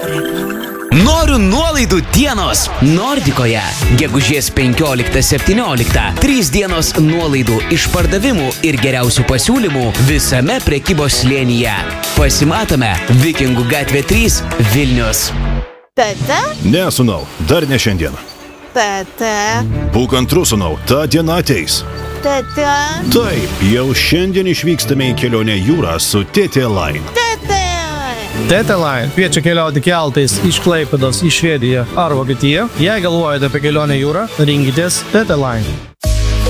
Noriu nuolaidų dienos Nordikoje. Gegužės 15-17. 3 dienos nuolaidų išpardavimų ir geriausių pasiūlymų visame prekybos slėnyje. Pasimatome Vikingų gatvė 3, Vilnius. Tete? Ne, sūnau, dar ne šiandien. Tete? Būk antrus, sūnau, ta diena ateis. Tete? Taip, jau šiandien išvykstame į kelionę jūrą su Tete Line. Tete? Tete Line kviečia keliauti keltais iš Klaipėdos į Švediją ar Vokietiją. Jei galvojate apie kelionę jūrą, rinkitės Tete Line.